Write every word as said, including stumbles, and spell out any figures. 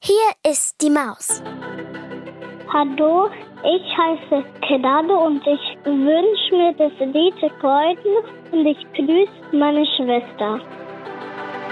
Hier ist die Maus. Hallo, ich heiße Kenado und ich wünsche mir das Lied Golden und ich grüße meine Schwester.